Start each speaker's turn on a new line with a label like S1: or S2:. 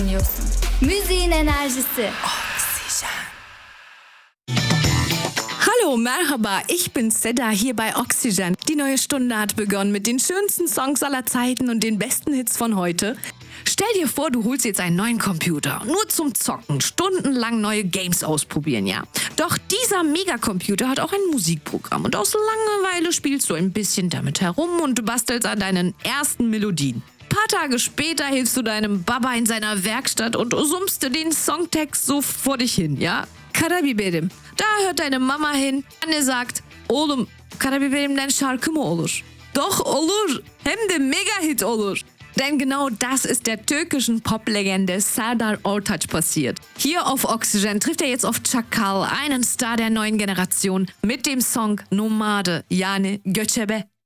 S1: dinliyorsun. Müziğin enerjisi.
S2: Hallo, merhaba, ich bin Seda hier bei Oxygen. Die neue Stunde hat begonnen mit den schönsten Songs aller Zeiten und den besten Hits von heute. Stell dir vor, du holst jetzt einen neuen Computer, nur zum Zocken, stundenlang neue Games ausprobieren, ja. Doch dieser Megacomputer hat auch ein Musikprogramm und aus Langeweile spielst du ein bisschen damit herum und bastelst an deinen ersten Melodien. Paar Tage später hilfst du deinem Baba in seiner Werkstatt und summst den Songtext so vor dich hin, ja. Karabiberim. Da hört deine Mama hin. Anne sagt, oğlum Karabiberim'den şarkı mı olur? Doch olur. Hem de Mega-Hit olur. Denn genau das ist der türkischen Poplegende Serdar Ortaç passiert. Hier auf Oxygen trifft er jetzt auf Çakal, einen Star der neuen Generation, mit dem Song Nomade, yani Göçebe.